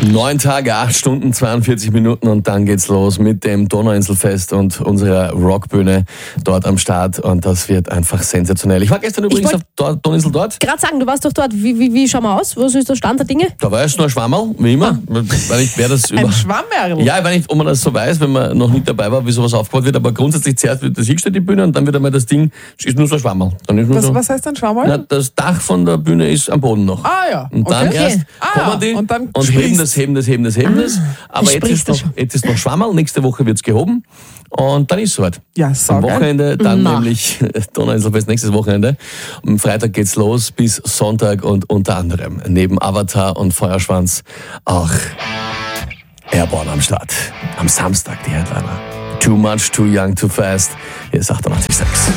9 Tage, 8 Stunden, 42 Minuten und dann geht's los mit dem Donauinselfest und unserer Rockbühne dort am Start und das wird einfach sensationell. Ich war gestern übrigens auf Donauinsel dort. Gerade sagen, du warst doch dort. Wie schauen wir aus? Was ist der Stand der Dinge? Da war erst nur ein Schwammerl, wie immer. Weil ich, wer das Ein Schwammerl? Ja, ich weiß nicht, ob man das so weiß, wenn man noch nicht dabei war, wie sowas aufgebaut wird, aber grundsätzlich zuerst wird das hingestellt, die Bühne, und dann wird einmal das Ding, ist nur so ein Schwammerl. Dann ist nur Was heißt ein Schwammerl? Na, das Dach von der Bühne ist am Boden noch. Ah ja. Und dann Okay. erst Ah, kommen die und dann und heben das. Aber jetzt ist noch Schwammerl, nächste Woche wird's gehoben und dann ist es soweit. Ja, Am saugeil. Wochenende, dann nämlich Donauinselfest nächstes Wochenende. Am Freitag geht's los bis Sonntag und unter anderem neben Avatar und Feuerschwanz auch Airborne am Start. Am Samstag die Headliner. Too Much, Too Young, Too Fast. Hier ist 88,6.